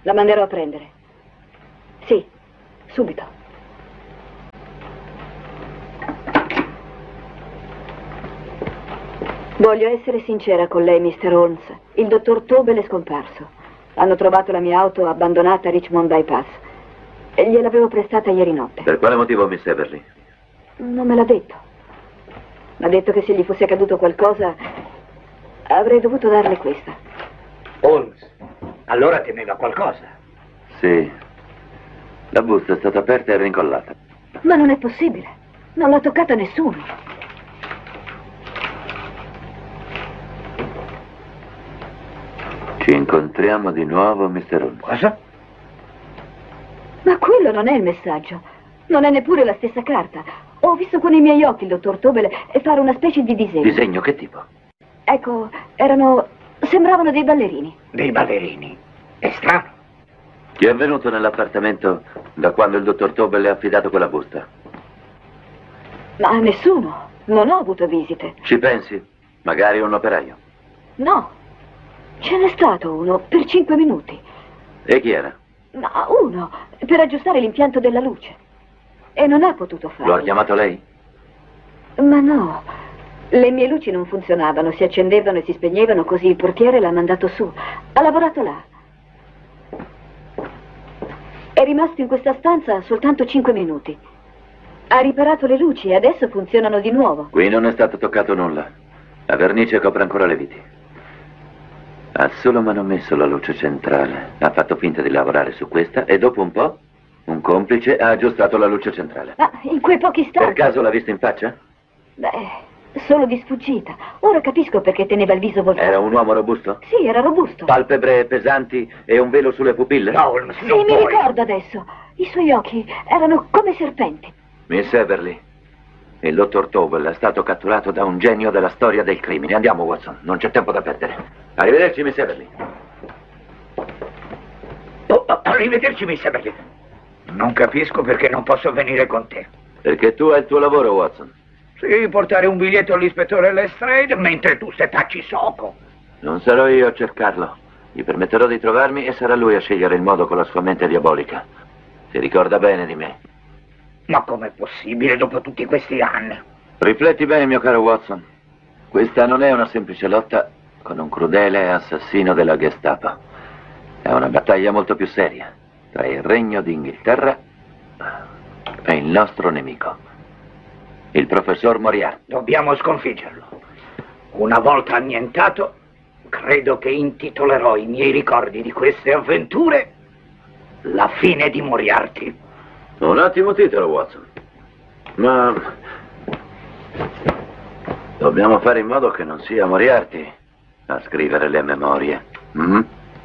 La manderò a prendere. Sì, subito. Voglio essere sincera con lei, Mr. Holmes. Il dottor Tobel è scomparso. Hanno trovato la mia auto abbandonata a Richmond Bypass. E gliel'avevo prestata ieri notte. Per quale motivo, Miss Everly? Non me l'ha detto. Mi ha detto che se gli fosse accaduto qualcosa, avrei dovuto darle questa. Holmes, allora temeva qualcosa. Sì. La busta è stata aperta e rincollata. Ma non è possibile. Non l'ha toccata nessuno. Ci incontriamo di nuovo, Mr. Holmes. Cosa? Ma quello non è il messaggio. Non è neppure la stessa carta. Ho visto con i miei occhi il dottor Tobel fare una specie di disegno. Disegno che tipo? Ecco, sembravano dei ballerini. Dei ballerini? È strano. Chi è venuto nell'appartamento da quando il dottor Tobel le ha affidato quella busta? Ma nessuno. Non ho avuto visite. Ci pensi? Magari un operaio. No. Ce n'è stato uno per 5 minuti. E chi era? Ma uno, per aggiustare l'impianto della luce. E non ha potuto farlo. Lo ha chiamato lei? Ma no. Le mie luci non funzionavano, si accendevano e si spegnevano, così il portiere l'ha mandato su. Ha lavorato là. È rimasto in questa stanza soltanto 5 minuti. Ha riparato le luci e adesso funzionano di nuovo. Qui non è stato toccato nulla. La vernice copre ancora le viti. Ha solo manomesso la luce centrale. Ha fatto finta di lavorare su questa e dopo un po' un complice ha aggiustato la luce centrale. Ma in quei pochi istanti... Per caso l'ha vista in faccia? Beh, solo di sfuggita. Ora capisco perché teneva il viso voltato. Era un uomo robusto? Sì, era robusto. Palpebre pesanti e un velo sulle pupille? No, Holmes, Sì, non mi puoi. ricordo adesso. I suoi occhi erano come serpenti. Miss Everly, il dottor Tobel è stato catturato da un genio della storia del crimine. Andiamo, Watson, non c'è tempo da perdere. Arrivederci, Miss Everly. Arrivederci, Miss Everly. Non capisco perché non posso venire con te. Perché tu hai il tuo lavoro, Watson. Sì, portare un biglietto all'ispettore Lestrade mentre tu setacci soco. Non sarò io a cercarlo. Gli permetterò di trovarmi e sarà lui a scegliere il modo con la sua mente diabolica. Si ricorda bene di me. Ma com'è possibile dopo tutti questi anni? Rifletti bene, mio caro Watson. Questa non è una semplice lotta con un crudele assassino della Gestapo. È una battaglia molto più seria tra il Regno d'Inghilterra e il nostro nemico, il professor Moriarty. Dobbiamo sconfiggerlo. Una volta annientato, credo che intitolerò i miei ricordi di queste avventure La fine di Moriarty. Un ottimo titolo, Watson. Ma dobbiamo fare in modo che non sia Moriarty a scrivere le memorie.